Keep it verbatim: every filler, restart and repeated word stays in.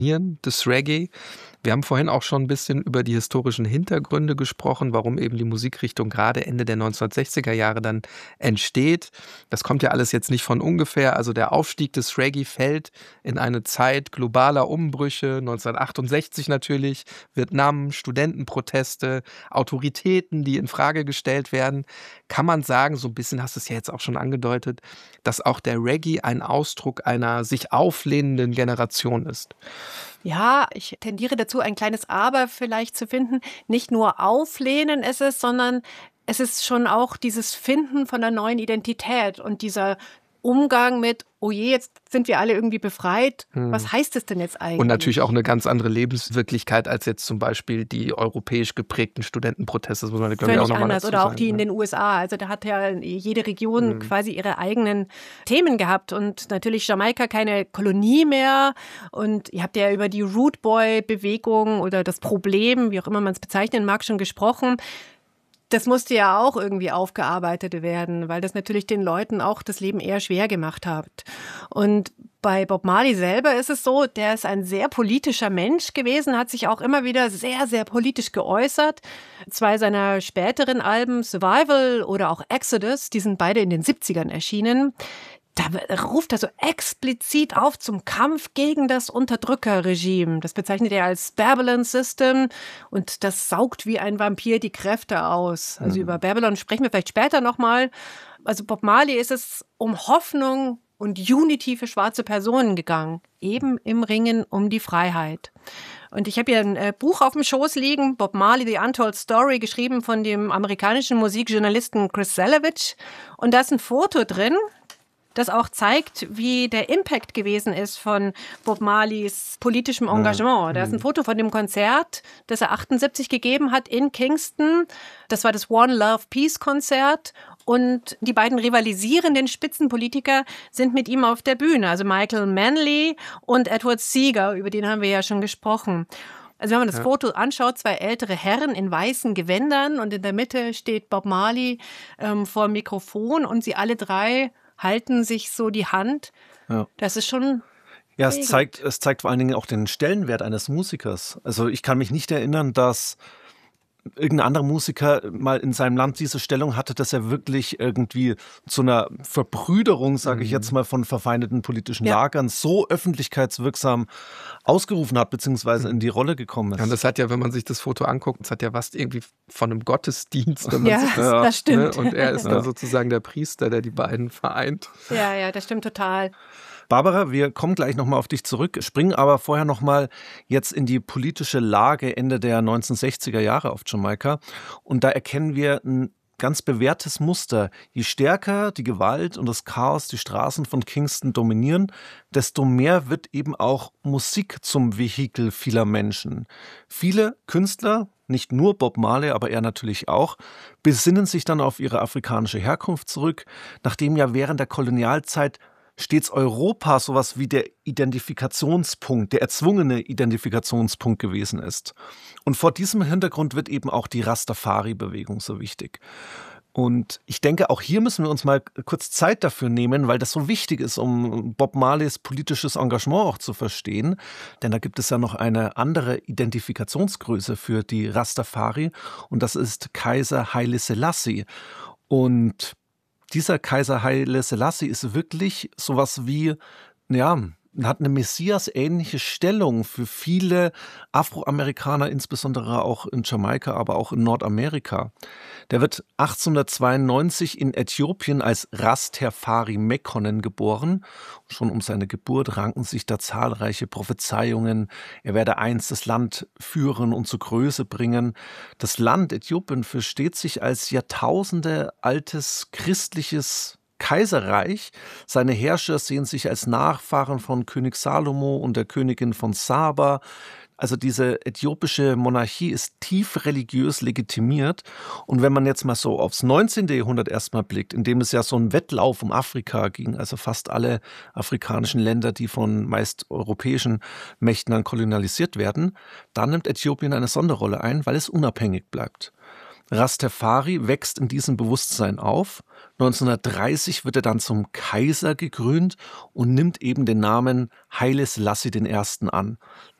des Reggae. Wir haben vorhin auch schon ein bisschen über die historischen Hintergründe gesprochen, warum eben die Musikrichtung gerade Ende der neunzehnhundertsechziger Jahre dann entsteht. Das kommt ja alles jetzt nicht von ungefähr. Also der Aufstieg des Reggae fällt in eine Zeit globaler Umbrüche, neunzehnhundertachtundsechzig natürlich, Vietnam, Studentenproteste, Autoritäten, die in Frage gestellt werden. Kann man sagen, so ein bisschen hast du es ja jetzt auch schon angedeutet, dass auch der Reggae ein Ausdruck einer sich auflehnenden Generation ist? Ja, ich tendiere dazu, ein kleines Aber vielleicht zu finden. Nicht nur auflehnen ist es, sondern es ist schon auch dieses Finden von einer neuen Identität und dieser Umgang mit, oh je, jetzt sind wir alle irgendwie befreit. Hm. Was heißt es denn jetzt eigentlich? Und natürlich auch eine ganz andere Lebenswirklichkeit als jetzt zum Beispiel die europäisch geprägten Studentenproteste. Das muss man, glaube ich, auch noch mal anders. dazu Oder auch sagen, die in ne? den U S A. Also da hat ja jede Region Mhm. quasi ihre eigenen Themen gehabt. Und natürlich Jamaika keine Kolonie mehr. Und ihr habt ja über die Root Boy-Bewegung oder das Problem, wie auch immer man es bezeichnen mag, schon gesprochen. Das musste ja auch irgendwie aufgearbeitet werden, weil das natürlich den Leuten auch das Leben eher schwer gemacht hat. Und bei Bob Marley selber ist es so, der ist ein sehr politischer Mensch gewesen, hat sich auch immer wieder sehr, sehr politisch geäußert. Zwei seiner späteren Alben, Survival oder auch Exodus, die sind beide in den siebzigern erschienen. Da ruft er so explizit auf zum Kampf gegen das Unterdrückerregime. Das bezeichnet er als Babylon System und das saugt wie ein Vampir die Kräfte aus. Also mhm. über Babylon sprechen wir vielleicht später nochmal. Also Bob Marley ist es um Hoffnung und Unity für schwarze Personen gegangen, eben im Ringen um die Freiheit. Und ich habe hier ein äh, Buch auf dem Schoß liegen, Bob Marley, The Untold Story, geschrieben von dem amerikanischen Musikjournalisten Chris Salevich. Und da ist ein Foto drin, das auch zeigt, wie der Impact gewesen ist von Bob Marleys politischem Engagement. Da ist ein Foto von dem Konzert, das er achtundsiebzig gegeben hat in Kingston. Das war das One Love Peace Konzert. Und die beiden rivalisierenden Spitzenpolitiker sind mit ihm auf der Bühne. Also Michael Manley und Edward Seeger, über den haben wir ja schon gesprochen. Also wenn man das ja. Foto anschaut, zwei ältere Herren in weißen Gewändern und in der Mitte steht Bob Marley ähm, vor dem Mikrofon und sie alle drei halten sich so die Hand. Ja. Das ist schon... Ja, es zeigt, es zeigt vor allen Dingen auch den Stellenwert eines Musikers. Also ich kann mich nicht erinnern, dass irgendein anderer Musiker mal in seinem Land diese Stellung hatte, dass er wirklich irgendwie zu einer Verbrüderung, sage ich jetzt mal, von verfeindeten politischen ja. Lagern so öffentlichkeitswirksam ausgerufen hat, beziehungsweise in die Rolle gekommen ist. Ja, und das hat ja, wenn man sich das Foto anguckt, das hat ja was irgendwie von einem Gottesdienst, wenn man ja, sich das, das stimmt. Ne? Und er ist ja. dann sozusagen der Priester, der die beiden vereint. Ja, ja, das stimmt total. Barbara, wir kommen gleich nochmal auf dich zurück, springen aber vorher nochmal jetzt in die politische Lage Ende der neunzehnhundertsechziger Jahre auf Jamaika. Und da erkennen wir ein ganz bewährtes Muster. Je stärker die Gewalt und das Chaos die Straßen von Kingston dominieren, desto mehr wird eben auch Musik zum Vehikel vieler Menschen. Viele Künstler, nicht nur Bob Marley, aber er natürlich auch, besinnen sich dann auf ihre afrikanische Herkunft zurück, nachdem ja während der Kolonialzeit stets Europa sowas wie der Identifikationspunkt, der erzwungene Identifikationspunkt gewesen ist. Und vor diesem Hintergrund wird eben auch die Rastafari-Bewegung so wichtig. Und ich denke, auch hier müssen wir uns mal kurz Zeit dafür nehmen, weil das so wichtig ist, um Bob Marleys politisches Engagement auch zu verstehen. Denn da gibt es ja noch eine andere Identifikationsgröße für die Rastafari und das ist Kaiser Haile Selassie. Und dieser Kaiser Haile Selassie ist wirklich sowas wie, ja, hat eine Messias-ähnliche Stellung für viele Afroamerikaner, insbesondere auch in Jamaika, aber auch in Nordamerika. Der wird achtzehnhundertzweiundneunzig in Äthiopien als Rastafari Mekonnen geboren. Schon um seine Geburt ranken sich da zahlreiche Prophezeiungen. Er werde einst das Land führen und zur Größe bringen. Das Land Äthiopien versteht sich als Jahrtausende altes christliches Kaiserreich. Seine Herrscher sehen sich als Nachfahren von König Salomo und der Königin von Saba. Also diese äthiopische Monarchie ist tief religiös legitimiert. Und wenn man jetzt mal so aufs neunzehnte Jahrhundert erstmal blickt, in dem es ja so einen Wettlauf um Afrika ging, also fast alle afrikanischen Länder, die von meist europäischen Mächten dann kolonialisiert werden, dann nimmt Äthiopien eine Sonderrolle ein, weil es unabhängig bleibt. Rastafari wächst in diesem Bewusstsein auf. neunzehnhundertdreißig wird er dann zum Kaiser gekrönt und nimmt eben den Namen Haile Selassie I. an.